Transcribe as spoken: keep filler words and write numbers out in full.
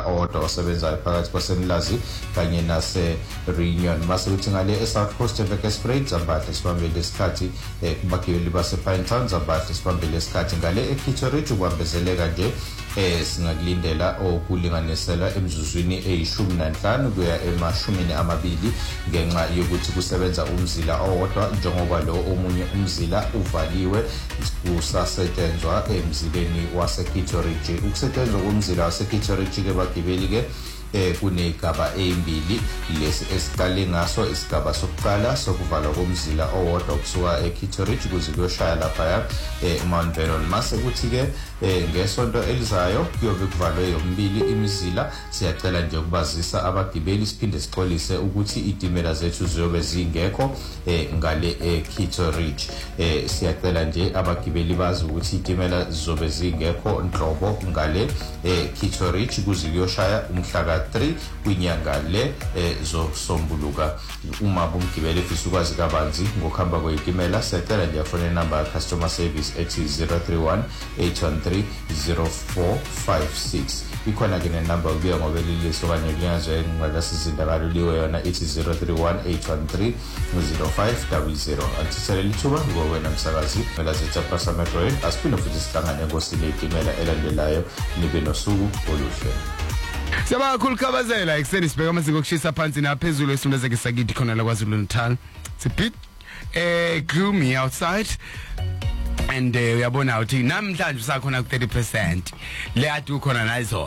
owodwa osebenzayo phakathi kwaseMlazi kanye nase Reunion. Mase kuthi ngale eSouth Coast eVekerspreit Zambathe sibambele isikhathi kubagibeli base Pinetown Zambathe sibambele isikhathi ngale eKitteridge ubambezeleka nje eh singakulindela okulinganisela emzuzwini eyishumi nanhlanu kuya emashumini amabili ngenxa yokuthi kusebenza umzila owodwa njengoba lo omunye umzila uvaliwe kusasetshenzwa emzileni waseKitteridge. Ukusetshenzwa komzila waseKitteridge ke bagibeli ke eh kunegaba ezimbili lesi esiqale ngaso isigaba sokuqala sokuvala komzila owodwa kusuka eKitteridge kuze kuyoshaya lapha eh Mount Vernon. Mase kuthi ke ngesonto elizayo kuyobe kuvalwe yombili imizila. Siyacela nje ukubazisa abagibeli siphinde sixolise ukuthi itimela zethu ziyobe zingekho ngale eKitteridge. eh siyacela nje abagibeli bazi ukuthi itimela zizobe zingekho nhlobo ngale eKitteridge kuze kuyoshaya umhla three kwinyanga le zosombuluka. Uma bumgibeli efisa ukwazi kabanzi ngokuhamba kweyitimela siyacela nje afone inamba ya customer service ethi zero three one eight one three zero four five six. Ikhona ke nenamba ubuya ngobeliliso kanye linyazwe ngalasizinda liwe yona ethi zero three one eight one three zero five zero zero. Antisele lithuba ngowena msakazi melazetha Prasa Metro asiphinda futhi sihlangane ngosini itimela elandelayo nibe nosuku oluhle. Siyabonga kakhulu Khabazela ekseni sibeka amasiko okushisa phansi naphezulu esifundazeke sakithi khona la KwaZulu Natal. It's a bit eh gloomy outside and uyabona uthi namhlanje usakhona ku thirty percent le ade ukhona nayizo